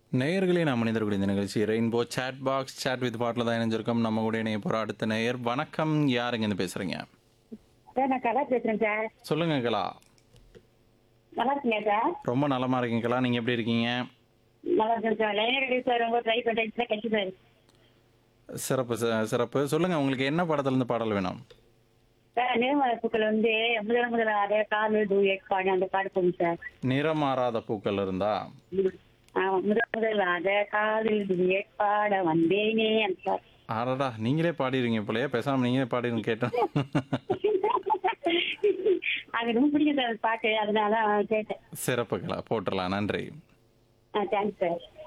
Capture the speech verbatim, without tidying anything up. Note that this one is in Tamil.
நேயர்களே நாம் மனிதர்களுடைய இந்த நிகழ்ச்சி rainbow chat box chat with பாட்டில் தான் இணைஞ்சிருக்கோம். நம்ம கூட இணைய போகிற அடுத்த நேயர். வணக்கம், யாருங்க இருந்து பேசுறீங்க? சார் நான் கலா பேசுறேன் சார். சொல்லுங்க கலா. நல்லா இருக்கீங்க சார்? ரொம்ப நலமா இருக்கீங்க கலா, நீங்க எப்படி இருக்கீங்க? நல்லா இருக்கேன் சார். லைன் கிடையாது சார், ரொம்ப ட்ரை பண்ணிட்டு கிடைக்கும் சார். சிறப்பு ச- சிறப்பு. சொல்லுங்க, உங்களுக்கு என்ன படத்துல இருந்து பாடல் வேணும்? சார் நேர்மலை பூக்கள் வந்து முதல முதல்ல அதே காலு டூயட் பாடு அந்த பாடு போகும் சார். நிறமாறாத பூக்கள் இருந்தா? ஆமா, முதல் முதல்ல அதே காலு டூயட் பாட வந்தேனே அந்த சார். ஆடாடா, நீங்களே பாடிடுவீங்க போலயே, பேசாம நீங்களே பாடிடுங்க கேட்டோம். அது ரொம்ப பிடிக்கும் சார் அந்த பாட்டு, அதனால தான் கேட்டேன். சிறப்பு கலா, போட்டுடலாம். நன்றி. ஆ தேங்க்ஸ் சார்.